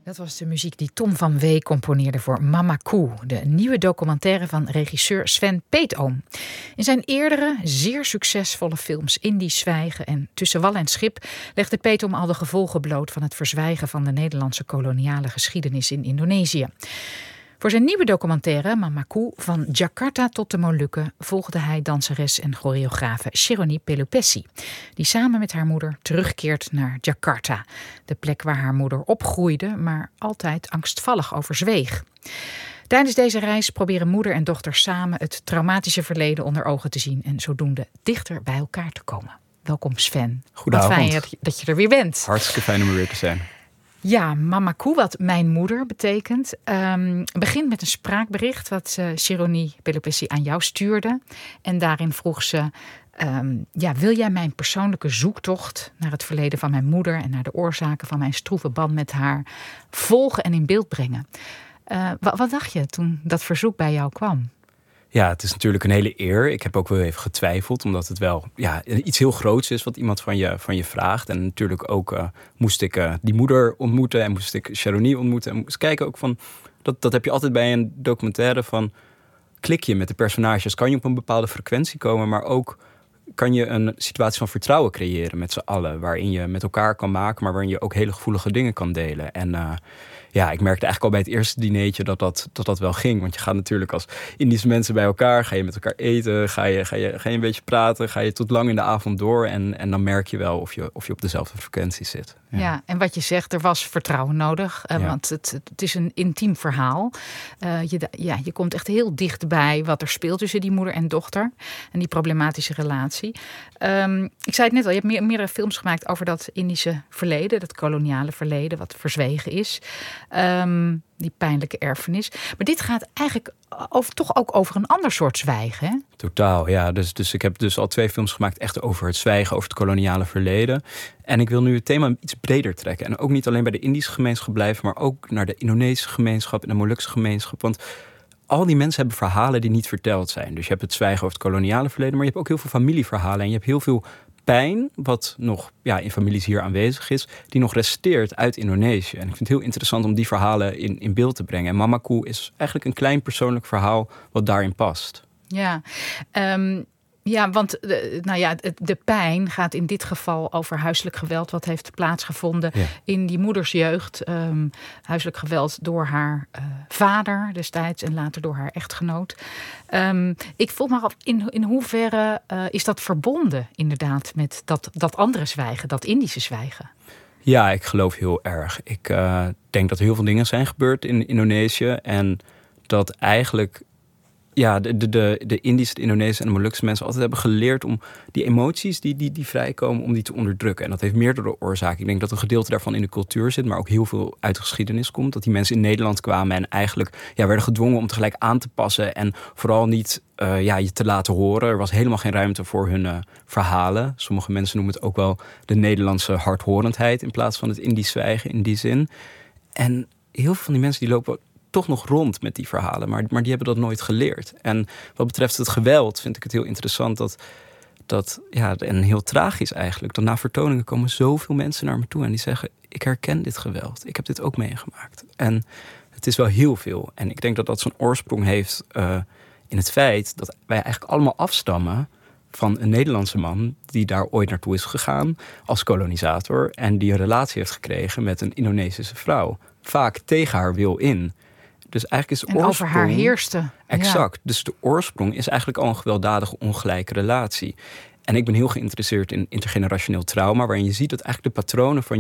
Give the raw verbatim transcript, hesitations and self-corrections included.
Dat was de muziek die Tom van Wee componeerde voor Mama Koe, de nieuwe documentaire van regisseur Sven Peetoom. In zijn eerdere, zeer succesvolle films Indisch Zwijgen en Tussen wal en schip legde Peetoom al de gevolgen bloot van het verzwijgen van de Nederlandse koloniale geschiedenis in Indonesië. Voor zijn nieuwe documentaire Mama Koe, van Jakarta tot de Molukken, volgde hij danseres en choreografe Sheroni Pelupesi, die samen met haar moeder terugkeert naar Jakarta, de plek waar haar moeder opgroeide, maar altijd angstvallig overzweeg. Tijdens deze reis proberen moeder en dochter samen het traumatische verleden onder ogen te zien en zodoende dichter bij elkaar te komen. Welkom Sven. Goedenavond. Wat fijn dat je er weer bent. Hartstikke fijn om er weer te zijn. Ja, Mama Koe, wat mijn moeder betekent, um, begint met een spraakbericht wat uh, Sheroni Pelupesi aan jou stuurde. En daarin vroeg ze, um, ja, wil jij mijn persoonlijke zoektocht naar het verleden van mijn moeder en naar de oorzaken van mijn stroeve band met haar volgen en in beeld brengen? Uh, wat, wat dacht je toen dat verzoek bij jou kwam? Ja, het is natuurlijk een hele eer. Ik heb ook wel even getwijfeld, omdat het wel ja, iets heel groots is wat iemand van je, van je vraagt. En natuurlijk ook uh, moest ik uh, die moeder ontmoeten en moest ik Sheroni ontmoeten. En moest kijken ook van, dat, dat heb je altijd bij een documentaire van, klik je met de personages. Kan je op een bepaalde frequentie komen, maar ook kan je een situatie van vertrouwen creëren met z'n allen. Waarin je met elkaar kan maken, maar waarin je ook hele gevoelige dingen kan delen. En uh, ja, ik merkte eigenlijk al bij het eerste dinertje dat dat, dat dat wel ging. Want je gaat natuurlijk als Indische mensen bij elkaar, ga je met elkaar eten, ga je, ga je, ga je een beetje praten, ga je tot lang in de avond door. En, en dan merk je wel of je, of je op dezelfde frequentie zit. Ja. ja, en wat je zegt, er was vertrouwen nodig. Uh, Ja. Want het, het is een intiem verhaal. Uh, je, ja, je komt echt heel dichtbij wat er speelt tussen die moeder en dochter. En die problematische relatie. Um, ik zei het net al, je hebt meer, meerdere films gemaakt over dat Indische verleden. Dat koloniale verleden, wat verzwegen is. Um, die pijnlijke erfenis. Maar dit gaat eigenlijk over, toch ook over een ander soort zwijgen, hè? Totaal, ja. Dus, dus ik heb dus al twee films gemaakt echt over het zwijgen, over het koloniale verleden. En ik wil nu het thema iets breder trekken. En ook niet alleen bij de Indische gemeenschap blijven, maar ook naar de Indonesische gemeenschap en de Molukse gemeenschap. Want al die mensen hebben verhalen die niet verteld zijn. Dus je hebt het zwijgen over het koloniale verleden, maar je hebt ook heel veel familieverhalen. En je hebt heel veel pijn, wat nog ja, in families hier aanwezig is, die nog resteert uit Indonesië. En ik vind het heel interessant om die verhalen in, in beeld te brengen. En Mama Koe is eigenlijk een klein persoonlijk verhaal wat daarin past. Ja, um, ja want de, nou ja, de, de pijn gaat in dit geval over huiselijk geweld wat heeft plaatsgevonden Ja. in die moeders jeugd. Um, huiselijk geweld door haar uh, vader destijds en later door haar echtgenoot. Um, ik vroeg me af, in, in hoeverre uh, is dat verbonden inderdaad met dat, dat andere zwijgen, dat Indische zwijgen? Ja, ik geloof heel erg. Ik uh, denk dat er heel veel dingen zijn gebeurd in Indonesië. En dat eigenlijk ja, de, de, de, de Indische, de Indonesische en de Molukse mensen altijd hebben geleerd om die emoties die, die, die vrijkomen, om die te onderdrukken. En dat heeft meerdere oorzaken. Ik denk dat een gedeelte daarvan in de cultuur zit, maar ook heel veel uit de geschiedenis komt. Dat die mensen in Nederland kwamen en eigenlijk ja, werden gedwongen om tegelijk aan te passen en vooral niet uh, ja, je te laten horen. Er was helemaal geen ruimte voor hun uh, verhalen. Sommige mensen noemen het ook wel de Nederlandse hardhorendheid in plaats van het Indisch zwijgen in die zin. En heel veel van die mensen die lopen toch nog rond met die verhalen, maar, maar die hebben dat nooit geleerd. En wat betreft het geweld vind ik het heel interessant dat, dat ja, en heel tragisch eigenlijk, dat na vertoningen komen zoveel mensen naar me toe en die zeggen, ik herken dit geweld, ik heb dit ook meegemaakt. En het is wel heel veel. En ik denk dat dat zijn oorsprong heeft uh, in het feit dat wij eigenlijk allemaal afstammen van een Nederlandse man die daar ooit naartoe is gegaan als kolonisator en die een relatie heeft gekregen met een Indonesische vrouw. Vaak tegen haar wil in. Dus eigenlijk is de en oorsprong, over haar heerste. Exact. Ja. Dus de oorsprong is eigenlijk al een gewelddadige ongelijke relatie. En ik ben heel geïnteresseerd in intergenerationeel trauma, waarin je ziet dat eigenlijk de patronen van